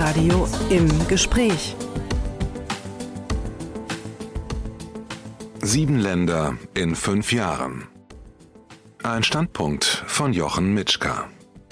Inforadio im Gespräch. 7 Länder in 5 Jahren. Ein Standpunkt von Jochen Mitschka.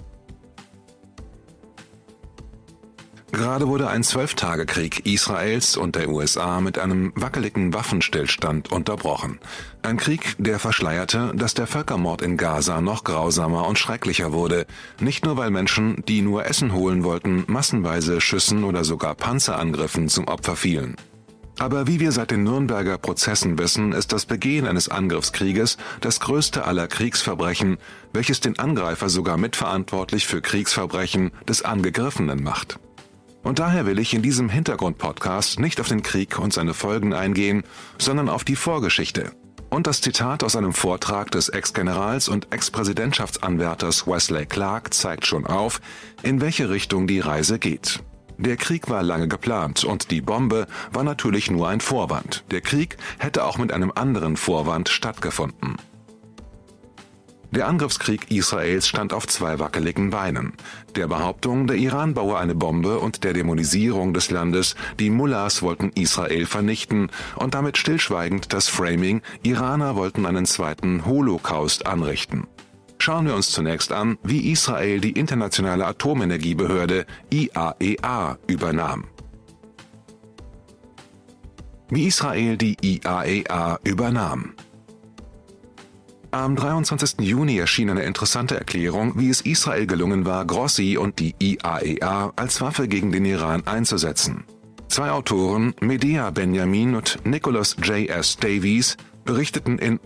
Gerade wurde ein 12-Tage-Krieg Israels und der USA mit einem wackeligen Waffenstillstand unterbrochen. Ein Krieg, der verschleierte, dass der Völkermord in Gaza noch grausamer und schrecklicher wurde. Nicht nur, weil Menschen, die nur Essen holen wollten, massenweise Schüssen oder sogar Panzerangriffen zum Opfer fielen. Aber wie wir seit den Nürnberger Prozessen wissen, ist das Begehen eines Angriffskrieges das größte aller Kriegsverbrechen, welches den Angreifer sogar mitverantwortlich für Kriegsverbrechen des Angegriffenen macht. Und daher will ich in diesem Hintergrund-Podcast nicht auf den Krieg und seine Folgen eingehen, sondern auf die Vorgeschichte. Und das Zitat aus einem Vortrag des Ex-Generals und Ex-Präsidentschaftsanwärters Wesley Clark zeigt schon auf, in welche Richtung die Reise geht. Der Krieg war lange geplant und die Bombe war natürlich nur ein Vorwand. Der Krieg hätte auch mit einem anderen Vorwand stattgefunden. Der Angriffskrieg Israels stand auf 2 wackeligen Beinen. Der Behauptung, der Iran baue eine Bombe und der Dämonisierung des Landes, die Mullahs wollten Israel vernichten und damit stillschweigend das Framing, Iraner wollten einen zweiten Holocaust anrichten. Schauen wir uns zunächst an, wie Israel die internationale Atomenergiebehörde IAEA übernahm. Wie Israel die IAEA übernahm. Am 23. Juni erschien eine interessante Erklärung, wie es Israel gelungen war, Grossi und die IAEA als Waffe gegen den Iran einzusetzen. 2 Autoren, Medea Benjamin und Nicholas J.S. Davies, berichteten in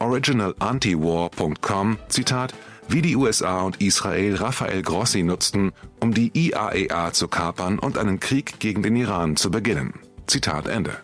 original-antiwar.com, Zitat, wie die USA und Israel Rafael Grossi nutzten, um die IAEA zu kapern und einen Krieg gegen den Iran zu beginnen. Zitat Ende.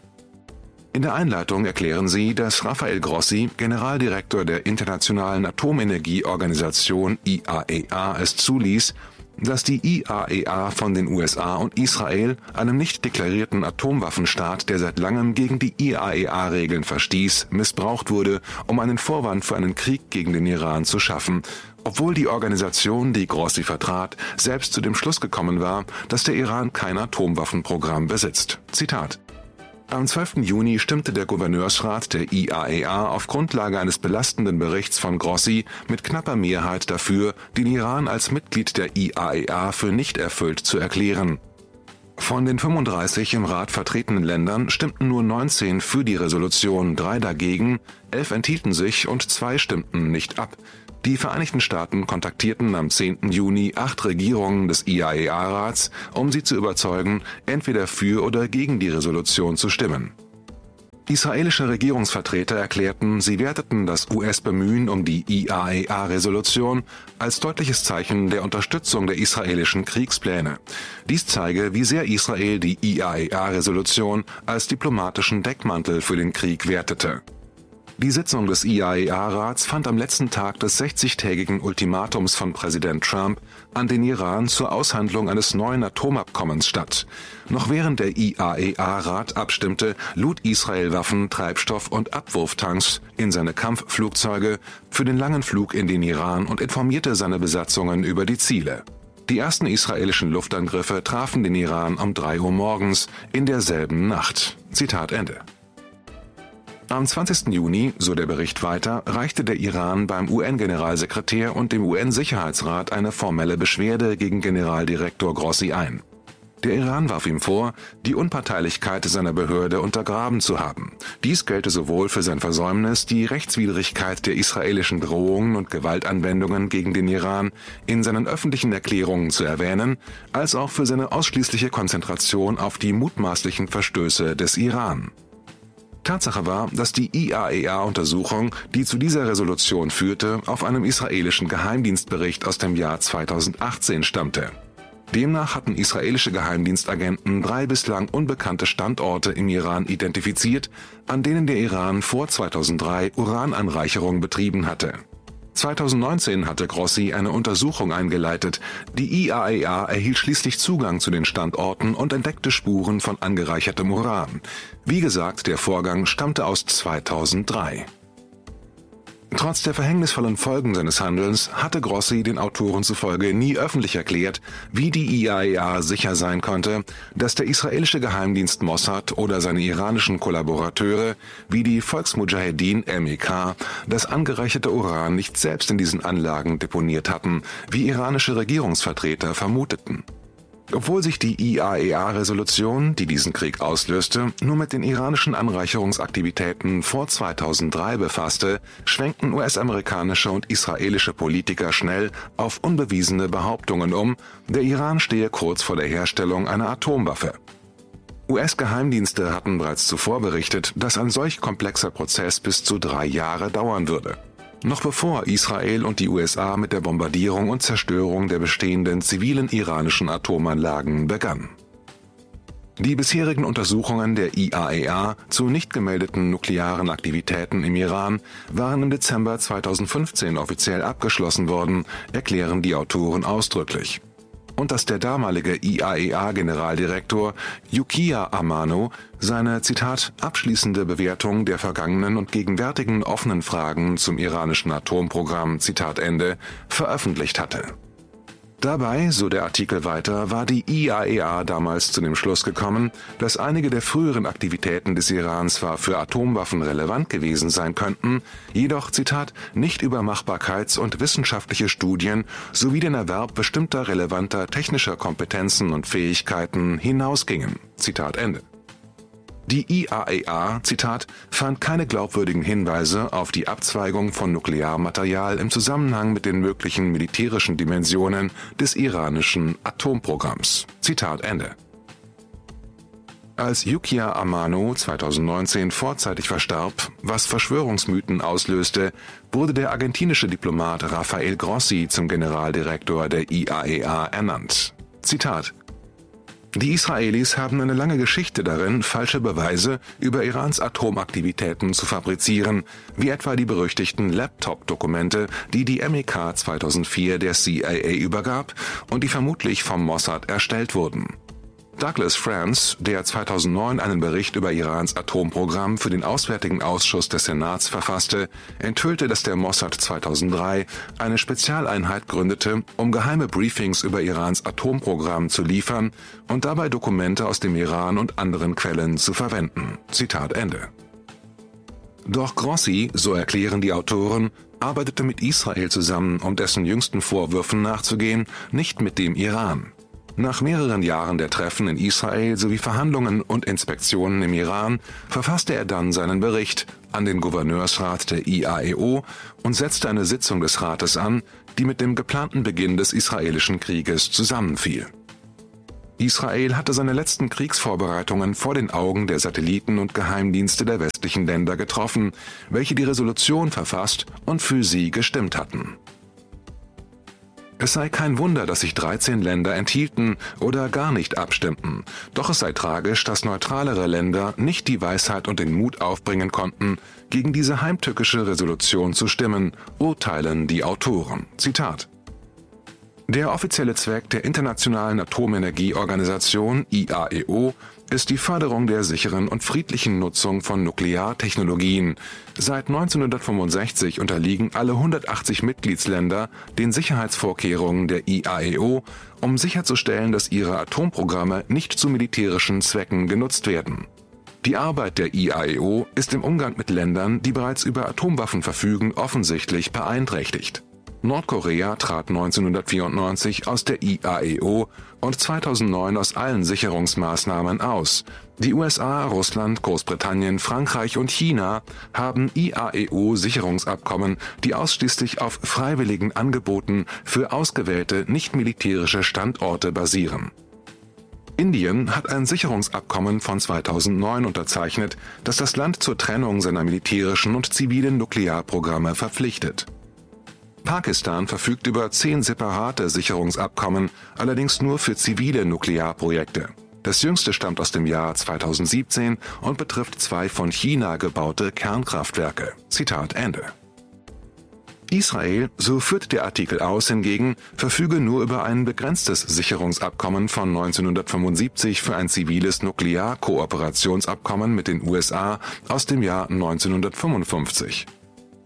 In der Einleitung erklären sie, dass Rafael Grossi, Generaldirektor der Internationalen Atomenergieorganisation IAEA, es zuließ, dass die IAEA von den USA und Israel, einem nicht deklarierten Atomwaffenstaat, der seit langem gegen die IAEA-Regeln verstieß, missbraucht wurde, um einen Vorwand für einen Krieg gegen den Iran zu schaffen, obwohl die Organisation, die Grossi vertrat, selbst zu dem Schluss gekommen war, dass der Iran kein Atomwaffenprogramm besitzt. Zitat: Am 12. Juni stimmte der Gouverneursrat der IAEA auf Grundlage eines belastenden Berichts von Grossi mit knapper Mehrheit dafür, den Iran als Mitglied der IAEA für nicht erfüllt zu erklären. Von den 35 im Rat vertretenen Ländern stimmten nur 19 für die Resolution, 3 dagegen, 11 enthielten sich und 2 stimmten nicht ab. Die Vereinigten Staaten kontaktierten am 10. Juni 8 Regierungen des IAEA-Rats, um sie zu überzeugen, entweder für oder gegen die Resolution zu stimmen. Israelische Regierungsvertreter erklärten, sie werteten das US-Bemühen um die IAEA-Resolution als deutliches Zeichen der Unterstützung der israelischen Kriegspläne. Dies zeige, wie sehr Israel die IAEA-Resolution als diplomatischen Deckmantel für den Krieg wertete. Die Sitzung des IAEA-Rats fand am letzten Tag des 60-tägigen Ultimatums von Präsident Trump an den Iran zur Aushandlung eines neuen Atomabkommens statt. Noch während der IAEA-Rat abstimmte, lud Israel Waffen, Treibstoff und Abwurftanks in seine Kampfflugzeuge für den langen Flug in den Iran und informierte seine Besatzungen über die Ziele. Die ersten israelischen Luftangriffe trafen den Iran um 3 Uhr morgens in derselben Nacht. Zitat Ende. Am 20. Juni, so der Bericht weiter, reichte der Iran beim UN-Generalsekretär und dem UN-Sicherheitsrat eine formelle Beschwerde gegen Generaldirektor Grossi ein. Der Iran warf ihm vor, die Unparteilichkeit seiner Behörde untergraben zu haben. Dies gelte sowohl für sein Versäumnis, die Rechtswidrigkeit der israelischen Drohungen und Gewaltanwendungen gegen den Iran in seinen öffentlichen Erklärungen zu erwähnen, als auch für seine ausschließliche Konzentration auf die mutmaßlichen Verstöße des Iran. Tatsache war, dass die IAEA-Untersuchung, die zu dieser Resolution führte, auf einem israelischen Geheimdienstbericht aus dem Jahr 2018 stammte. Demnach hatten israelische Geheimdienstagenten 3 bislang unbekannte Standorte im Iran identifiziert, an denen der Iran vor 2003 Urananreicherung betrieben hatte. 2019 hatte Grossi eine Untersuchung eingeleitet. Die IAEA erhielt schließlich Zugang zu den Standorten und entdeckte Spuren von angereichertem Uran. Wie gesagt, der Vorgang stammte aus 2003. Trotz der verhängnisvollen Folgen seines Handelns hatte Grossi den Autoren zufolge nie öffentlich erklärt, wie die IAEA sicher sein konnte, dass der israelische Geheimdienst Mossad oder seine iranischen Kollaborateure wie die Volksmudschahedin MEK das angereicherte Uran nicht selbst in diesen Anlagen deponiert hatten, wie iranische Regierungsvertreter vermuteten. Obwohl sich die IAEA-Resolution, die diesen Krieg auslöste, nur mit den iranischen Anreicherungsaktivitäten vor 2003 befasste, schwenkten US-amerikanische und israelische Politiker schnell auf unbewiesene Behauptungen um, der Iran stehe kurz vor der Herstellung einer Atomwaffe. US-Geheimdienste hatten bereits zuvor berichtet, dass ein solch komplexer Prozess bis zu 3 Jahre dauern würde. Noch bevor Israel und die USA mit der Bombardierung und Zerstörung der bestehenden zivilen iranischen Atomanlagen begannen. Die bisherigen Untersuchungen der IAEA zu nicht gemeldeten nuklearen Aktivitäten im Iran waren im Dezember 2015 offiziell abgeschlossen worden, erklären die Autoren ausdrücklich. Und dass der damalige IAEA-Generaldirektor Yukiya Amano seine, Zitat, abschließende Bewertung der vergangenen und gegenwärtigen offenen Fragen zum iranischen Atomprogramm, Zitat Ende, veröffentlicht hatte. Dabei, so der Artikel weiter, war die IAEA damals zu dem Schluss gekommen, dass einige der früheren Aktivitäten des Irans zwar für Atomwaffen relevant gewesen sein könnten, jedoch, Zitat, nicht über Machbarkeits- und wissenschaftliche Studien sowie den Erwerb bestimmter relevanter technischer Kompetenzen und Fähigkeiten hinausgingen. Zitat Ende. Die IAEA, Zitat, fand keine glaubwürdigen Hinweise auf die Abzweigung von Nuklearmaterial im Zusammenhang mit den möglichen militärischen Dimensionen des iranischen Atomprogramms. Zitat Ende. Als Yukiya Amano 2019 vorzeitig verstarb, was Verschwörungsmythen auslöste, wurde der argentinische Diplomat Rafael Grossi zum Generaldirektor der IAEA ernannt. Zitat: Die Israelis haben eine lange Geschichte darin, falsche Beweise über Irans Atomaktivitäten zu fabrizieren, wie etwa die berüchtigten Laptop-Dokumente, die die MEK 2004 der CIA übergab und die vermutlich vom Mossad erstellt wurden. Douglas France, der 2009 einen Bericht über Irans Atomprogramm für den Auswärtigen Ausschuss des Senats verfasste, enthüllte, dass der Mossad 2003 eine Spezialeinheit gründete, um geheime Briefings über Irans Atomprogramm zu liefern und dabei Dokumente aus dem Iran und anderen Quellen zu verwenden. Zitat Ende. Doch Grossi, so erklären die Autoren, arbeitete mit Israel zusammen, um dessen jüngsten Vorwürfen nachzugehen, nicht mit dem Iran. Nach mehreren Jahren der Treffen in Israel sowie Verhandlungen und Inspektionen im Iran verfasste er dann seinen Bericht an den Gouverneursrat der IAEO und setzte eine Sitzung des Rates an, die mit dem geplanten Beginn des israelischen Krieges zusammenfiel. Israel hatte seine letzten Kriegsvorbereitungen vor den Augen der Satelliten und Geheimdienste der westlichen Länder getroffen, welche die Resolution verfasst und für sie gestimmt hatten. Es sei kein Wunder, dass sich 13 Länder enthielten oder gar nicht abstimmten. Doch es sei tragisch, dass neutralere Länder nicht die Weisheit und den Mut aufbringen konnten, gegen diese heimtückische Resolution zu stimmen, urteilen die Autoren. Zitat: Der offizielle Zweck der Internationalen Atomenergieorganisation IAEO ist die Förderung der sicheren und friedlichen Nutzung von Nukleartechnologien. Seit 1965 unterliegen alle 180 Mitgliedsländer den Sicherheitsvorkehrungen der IAEO, um sicherzustellen, dass ihre Atomprogramme nicht zu militärischen Zwecken genutzt werden. Die Arbeit der IAEO ist im Umgang mit Ländern, die bereits über Atomwaffen verfügen, offensichtlich beeinträchtigt. Nordkorea trat 1994 aus der IAEO und 2009 aus allen Sicherungsmaßnahmen aus. Die USA, Russland, Großbritannien, Frankreich und China haben IAEO-Sicherungsabkommen, die ausschließlich auf freiwilligen Angeboten für ausgewählte nicht-militärische Standorte basieren. Indien hat ein Sicherungsabkommen von 2009 unterzeichnet, das das Land zur Trennung seiner militärischen und zivilen Nuklearprogramme verpflichtet. Pakistan verfügt über 10 separate Sicherungsabkommen, allerdings nur für zivile Nuklearprojekte. Das jüngste stammt aus dem Jahr 2017 und betrifft 2 von China gebaute Kernkraftwerke. Zitat Ende. Israel, so führt der Artikel aus, hingegen verfüge nur über ein begrenztes Sicherungsabkommen von 1975 für ein ziviles Nuklearkooperationsabkommen mit den USA aus dem Jahr 1955.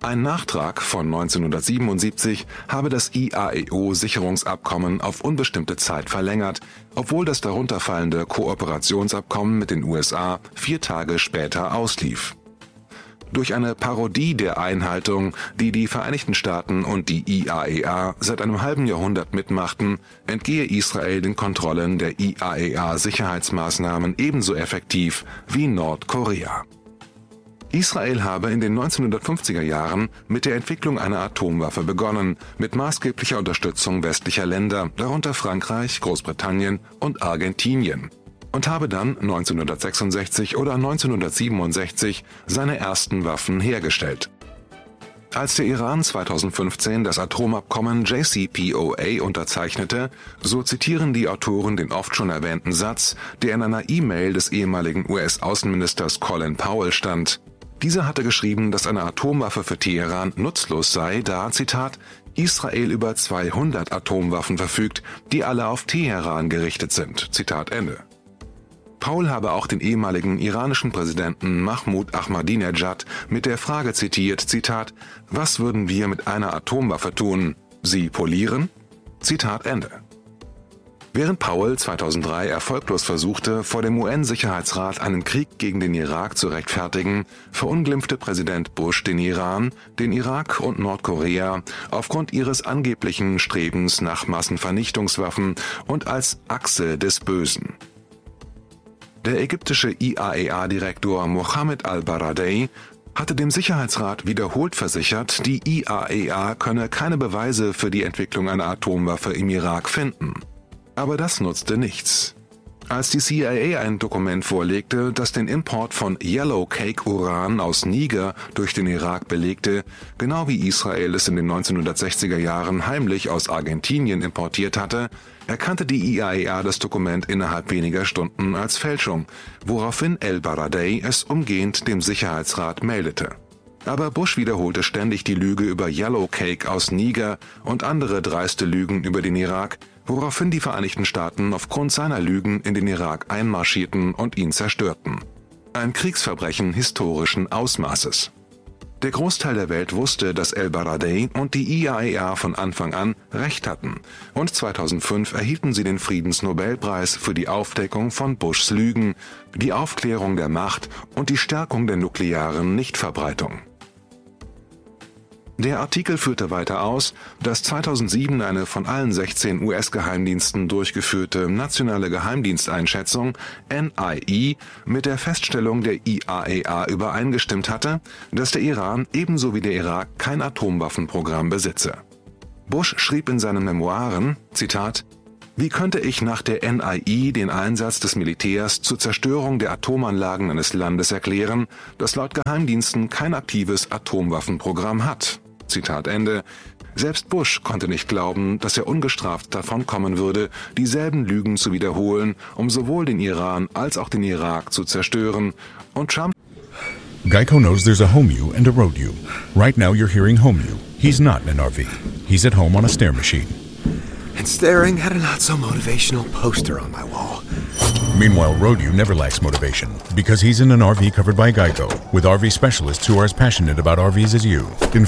Ein Nachtrag von 1977 habe das IAEO-Sicherungsabkommen auf unbestimmte Zeit verlängert, obwohl das darunterfallende Kooperationsabkommen mit den USA 4 Tage später auslief. Durch eine Parodie der Einhaltung, die die Vereinigten Staaten und die IAEA seit einem halben Jahrhundert mitmachten, entgehe Israel den Kontrollen der IAEA-Sicherheitsmaßnahmen ebenso effektiv wie Nordkorea. Israel habe in den 1950er Jahren mit der Entwicklung einer Atomwaffe begonnen, mit maßgeblicher Unterstützung westlicher Länder, darunter Frankreich, Großbritannien und Argentinien, und habe dann 1966 oder 1967 seine ersten Waffen hergestellt. Als der Iran 2015 das Atomabkommen JCPOA unterzeichnete, so zitieren die Autoren den oft schon erwähnten Satz, der in einer E-Mail des ehemaligen US-Außenministers Colin Powell stand. Dieser hatte geschrieben, dass eine Atomwaffe für Teheran nutzlos sei, da, Zitat, Israel über 200 Atomwaffen verfügt, die alle auf Teheran gerichtet sind. Zitat Ende. Powell habe auch den ehemaligen iranischen Präsidenten Mahmoud Ahmadinejad mit der Frage zitiert, Zitat, was würden wir mit einer Atomwaffe tun? Sie polieren? Zitat Ende. Während Powell 2003 erfolglos versuchte, vor dem UN-Sicherheitsrat einen Krieg gegen den Irak zu rechtfertigen, verunglimpfte Präsident Bush den Iran, den Irak und Nordkorea aufgrund ihres angeblichen Strebens nach Massenvernichtungswaffen und als Achse des Bösen. Der ägyptische IAEA-Direktor Mohammed al-Baradei hatte dem Sicherheitsrat wiederholt versichert, die IAEA könne keine Beweise für die Entwicklung einer Atomwaffe im Irak finden. Aber das nutzte nichts. Als die CIA ein Dokument vorlegte, das den Import von Yellowcake-Uran aus Niger durch den Irak belegte, genau wie Israel es in den 1960er Jahren heimlich aus Argentinien importiert hatte, erkannte die IAEA das Dokument innerhalb weniger Stunden als Fälschung, woraufhin el-Baradei es umgehend dem Sicherheitsrat meldete. Aber Bush wiederholte ständig die Lüge über Yellowcake aus Niger und andere dreiste Lügen über den Irak, woraufhin die Vereinigten Staaten aufgrund seiner Lügen in den Irak einmarschierten und ihn zerstörten. Ein Kriegsverbrechen historischen Ausmaßes. Der Großteil der Welt wusste, dass el-Baradei und die IAEA von Anfang an Recht hatten, und 2005 erhielten sie den Friedensnobelpreis für die Aufdeckung von Bushs Lügen, die Aufklärung der Macht und die Stärkung der nuklearen Nichtverbreitung. Der Artikel führte weiter aus, dass 2007 eine von allen 16 US-Geheimdiensten durchgeführte nationale Geheimdiensteinschätzung NIE mit der Feststellung der IAEA übereingestimmt hatte, dass der Iran ebenso wie der Irak kein Atomwaffenprogramm besitze. Bush schrieb in seinen Memoiren, Zitat, wie könnte ich nach der NIE den Einsatz des Militärs zur Zerstörung der Atomanlagen eines Landes erklären, das laut Geheimdiensten kein aktives Atomwaffenprogramm hat? Zitat Ende. Selbst Bush konnte nicht glauben, dass er ungestraft davon kommen würde, dieselben Lügen zu wiederholen, um sowohl den Iran als auch den Irak zu zerstören. Und Trump... Geico knows there's a home you and a road you. Right now you're hearing home you. He's not in an RV. He's at home on a stair machine. And staring at a not-so-motivational poster on my wall. Meanwhile, Road-U never lacks motivation because he's in an RV covered by Geico with RV specialists who are as passionate about RVs as you. In